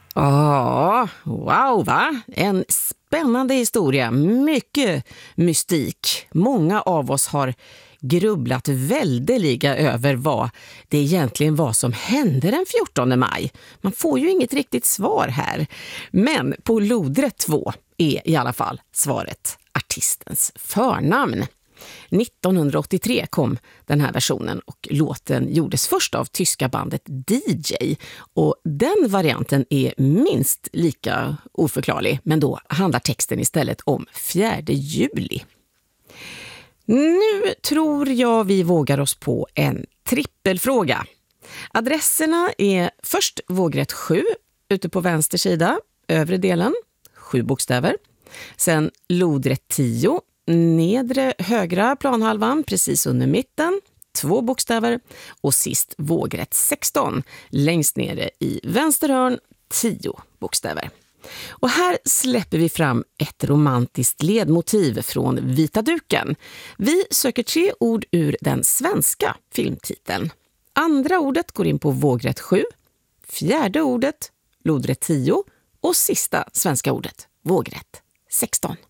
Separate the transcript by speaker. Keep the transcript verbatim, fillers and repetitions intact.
Speaker 1: Ja, wow va? En spännande historia, mycket mystik. Många av oss har grubblat väldeliga över vad det egentligen var som hände den fjortonde maj. Man får ju inget riktigt svar här. Men på lodrätt två är i alla fall svaret artistens förnamn. nittonhundraåttiotre kom den här versionen och låten gjordes först av tyska bandet D J. Och den varianten är minst lika oförklarlig, men då handlar texten istället om fjärde juli. Nu tror jag vi vågar oss på en trippelfråga. Adresserna är först vågrätt sju ute på vänster sida, övre delen, sju bokstäver. Sen lodrätt tio, nedre högra planhalvan precis under mitten, två bokstäver. Och sist vågrätt sexton, längst nere i vänster hörn, tio bokstäver. Och här släpper vi fram ett romantiskt ledmotiv från Vita duken. Vi söker tre ord ur den svenska filmtiteln. Andra ordet går in på vågrätt sju, fjärde ordet lodrätt tio och sista svenska ordet vågrätt sexton.